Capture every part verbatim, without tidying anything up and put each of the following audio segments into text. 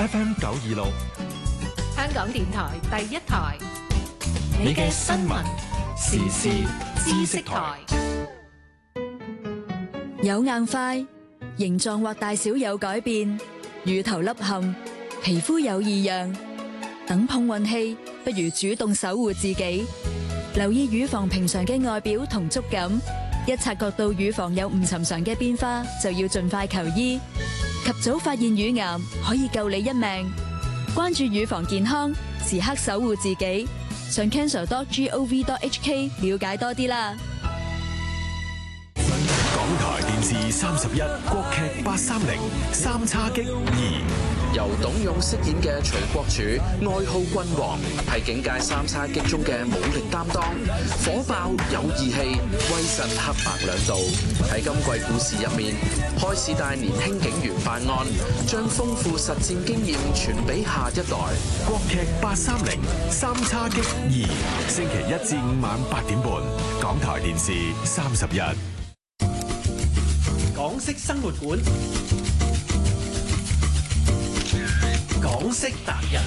F M 九二六， 香港電台第一台， 你嘅新聞時事知識台。 有硬塊，形狀或大小有改變，乳頭凹陷，皮膚有異樣，等碰運氣，不如主動守護自己。留意乳房平常嘅外表同觸感，一察覺到乳房有唔尋常嘅變化，就要盡快求醫。及早發現乳癌，可以救你一命。關注乳房健康，時刻守護自己。上 cancer dot gov dot h k 了解多啲啦。 港台電視三十一，國劇八三零三叉戟二， 由董勇飾演嘅徐國柱，愛好君王，係警界三叉戟中嘅武力擔當，火爆有義氣，威神黑白兩道。喺今季故事入面，開始帶年輕警員辦案，將豐富實戰經驗傳俾下一代。 國劇八三零三叉戟二，星期一至五晚八點半，港台電視三十一。 港式生活館，港式達人。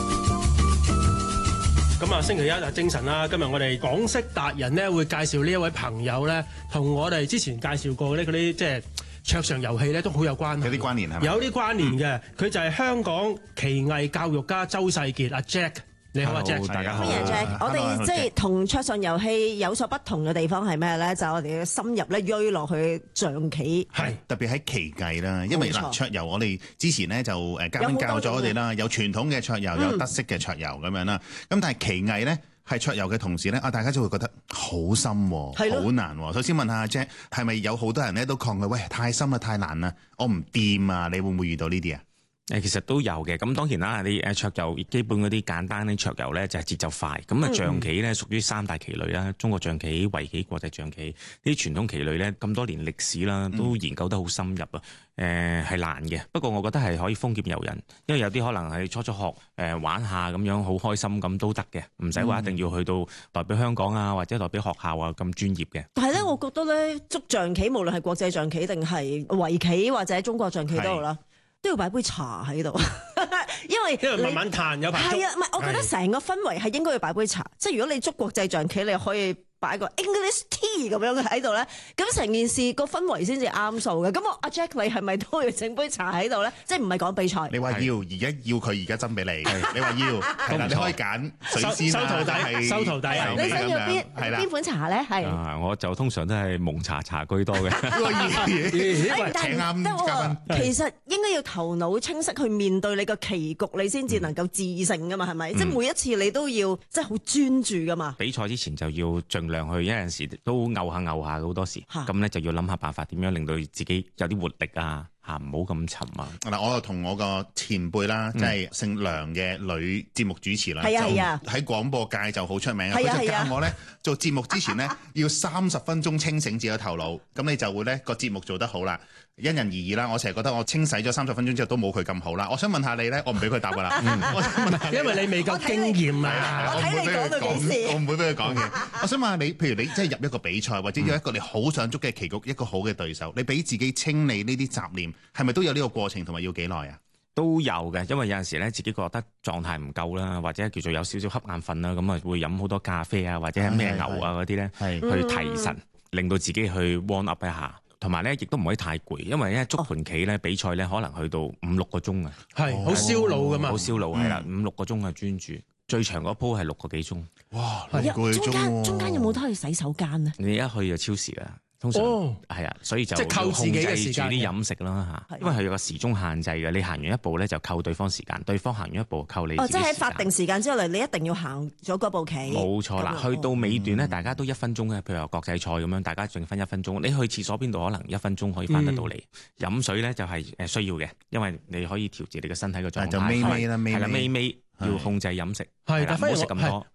咁啊，星期一啊，精神啦！今日我哋港式達人咧，會介紹呢一位朋友咧，同我哋之前介紹過咧嗰啲即係桌上遊戲咧，都好有關係。 有啲關聯係咪？ 有啲關聯嘅，佢、嗯、就係香港奇藝教育家周世傑阿 Jack。你好啊 Jack， 大家好。 歡迎 Jack。我哋即係同桌上遊戲有所不同嘅地方係咩咧？就係、我哋嘅深入咧，追落去象棋。 係特別喺棋藝啦，因為嗱桌遊我哋之前咧就誒嘉賓教咗我哋啦，有傳統嘅桌遊，有德式嘅桌遊咁樣啦。咁但係棋藝咧係桌遊嘅同時咧，啊大家就會覺得好深，好難。首先問下 Jack， 係咪有好多人咧都抗拒？喂，太深啦，太難啦，我唔掂啊！你會唔會遇到呢啲啊？ 誒其實都有嘅，咁當然啦，你誒桌遊基本嗰啲簡單啲桌遊咧就係節奏快，咁啊象棋咧屬於三大棋類啦，中國象棋、圍棋、國際象棋呢啲傳統棋類咧咁多年歷史啦，都研究得好深入啊，誒係難嘅，不過我覺得係可以豐儉由人，因為有啲可能係初初學誒玩下咁樣好開心咁都得嘅，唔使話一定要去到代表香港啊或者代表學校啊咁專業嘅。 但係咧，我覺得咧捉象棋無論係國際象棋定係圍棋或者中國象棋都好啦。都要擺杯茶喺度，因為因為慢慢彈有排捉。 係啊，唔係，我覺得成個氛圍係應該要擺杯茶。即係如果你捉國際象棋，你可以擺個 English tea 咁樣喺度咧，咁成件事個氛圍先至啱數嘅。咁我阿 Jack 你係咪都要整杯茶喺度咧？即係唔係講比賽？ 你話要，而家要佢而家斟俾你。你話要，係啦，你可以揀水仙收徒弟，收徒弟啊！ 你想要邊邊款茶咧？係啊，我就通常都係蒙茶茶居多嘅。 請啱嘉賓。 其實應該要頭腦清晰去面對你個棋局，你先至能夠致勝噶嘛？係咪？即係每一次你都要即係好專注噶嘛？ 比賽之前就要盡量去，有陣時都拗下拗下好多時，咁咧就要諗下辦法點樣令到自己有啲活力啊，嚇唔好咁沉啊！ 嗱，我又同我個前輩啦，即係姓梁嘅女節目主持啦， 係啊係啊， 喺廣播界就好出名啊！佢就教我咧做節目之前咧要三十分鐘清醒自己嘅頭腦，咁你就會咧個節目做得好啦。因人而異啦，我成日覺得我清洗咗三十分鐘之後都冇佢咁好啦。我想問下你咧，我唔俾佢答噶啦，我想問下， 因為你未夠經驗啊！ 我睇你講到幾時， 我唔會俾佢講嘢。我想問下你，譬如你即係入一個比賽，或者有一個你好想捉嘅棋局，一個好嘅對手，你俾自己清理呢啲雜念，係咪都有呢個過程，同埋要幾耐啊？ 都有嘅，因為有陣時咧自己覺得狀態唔夠啦，或者叫做有少少瞌眼瞓啦，咁啊會飲好多咖啡啊，或者係咩牛啊嗰啲咧，去提神，令到自己去 warm up 一下。同埋咧，亦都唔可以太攰，因為咧捉盤棋咧比賽咧可能去到五六個鐘啊， 係好燒腦噶嘛， 好燒腦係啦，五六個鐘嘅專注，最長嗰鋪係六個幾鐘。 哇，六個幾鐘喎！ 中間中間有冇得去洗手間咧？ 你一去就超時啦。通常係啊，所以就即係扣自己嘅時間， 控制住啲飲食啦嚇，因為係有個時鐘限制嘅。你行完一步咧就扣對方時間，對方行完一步扣你。 哦，即係喺法定時間之後嚟，你一定要行咗嗰步棋。 冇錯啦，去到尾段咧，大家都一分鐘嘅，譬如話國際賽咁樣，大家淨分一分鐘。你去廁所邊度可能一分鐘可以翻得到嚟？飲水咧就係誒需要嘅，因為你可以調節你嘅身體嘅狀態。 就尾尾啦， 係啦，尾尾。要控制飲食， 係， 唔好食咁多。